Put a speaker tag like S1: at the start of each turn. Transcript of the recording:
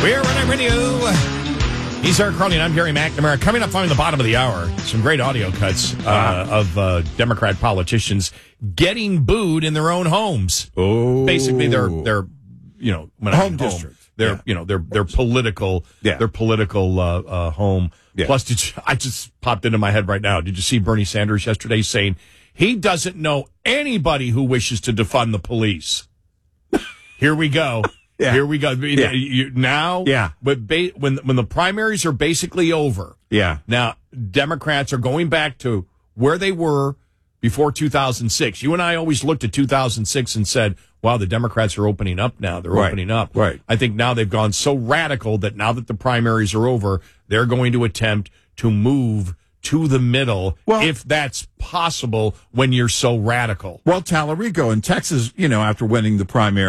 S1: We're running radio. He's Eric Carly, and I'm Gary McNamara. Coming up following the bottom of the hour, some great audio cuts of Democrat politicians getting booed in their own homes.
S2: Oh,
S1: basically, they're when
S2: home district.
S1: Their political home.
S2: Yeah.
S1: Plus, I just popped into my head right now. Did you see Bernie Sanders yesterday saying he doesn't know anybody who wishes to defund the police? Here we go.
S2: Yeah.
S1: Here we go.
S2: Yeah.
S1: Now,
S2: yeah.
S1: But when the primaries are basically over,
S2: yeah.
S1: Now Democrats are going back to where they were before 2006. You and I always looked at 2006 and said, "Wow, the Democrats are opening up now. They're opening up."
S2: Right.
S1: I think now they've gone so radical that now that the primaries are over, they're going to attempt to move to the middle, if that's possible when you're so radical.
S2: Well, Tallarico in Texas, after winning the primary.